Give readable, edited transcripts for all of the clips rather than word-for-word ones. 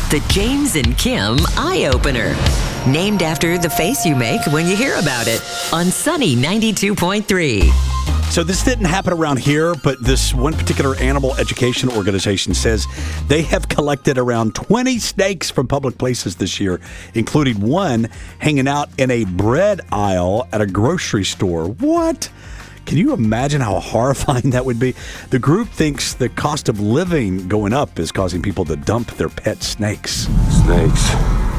The James and Kim Eye Opener. Named after the face you make when you hear about it on Sunny 92.3. So this didn't happen around here, but this one particular animal education organization says they have collected around 20 snakes from public places this year, including one hanging out in a bread aisle at a grocery store. What? Can you imagine how horrifying that would be? The group thinks the cost of living going up is causing people to dump their pet snakes. Snakes.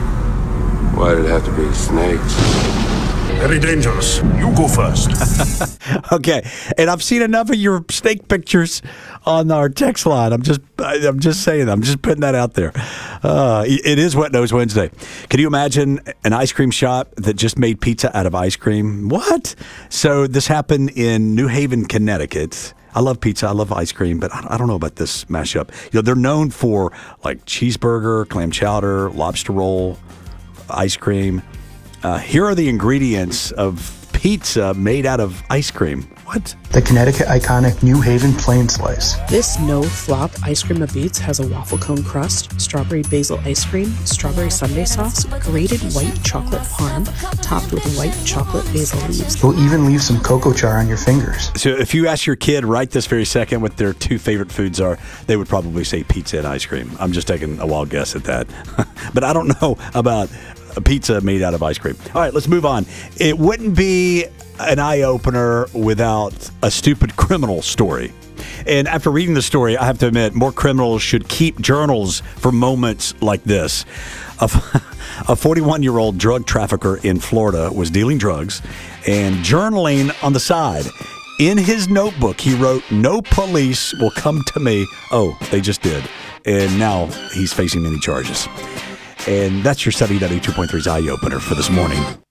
Why did it have to be snakes? Very dangerous. You go first. Okay, and I've seen enough of your snake pictures on our text line. I'm just saying. I'm just putting that out there. It is Wet Nose Wednesday. Can you imagine an ice cream shop that just made pizza out of ice cream? What? So this happened in New Haven, Connecticut. I love pizza. I love ice cream, but I don't know about this mashup. You know, they're known for like cheeseburger, clam chowder, lobster roll, ice cream. Here are the ingredients of pizza made out of ice cream. What? The Connecticut iconic New Haven Plain Slice. This no-flop ice cream of beets has a waffle cone crust, strawberry basil ice cream, strawberry sundae sauce, grated white chocolate parm, topped with white chocolate basil leaves. We'll even leave some cocoa char on your fingers. So if you ask your kid right this very second what their two favorite foods are, they would probably say pizza and ice cream. I'm just taking a wild guess at that. But I don't know about a pizza made out of ice cream. All right, let's move on. It wouldn't be an eye-opener without a stupid criminal story. And after reading the story, I have to admit, more criminals should keep journals for moments like this. A 41-year-old drug trafficker in Florida was dealing drugs and journaling on the side. In his notebook, he wrote, "No police will come to me." Oh, they just did. And now he's facing many charges. And that's your 72.3's Eye Opener for this morning.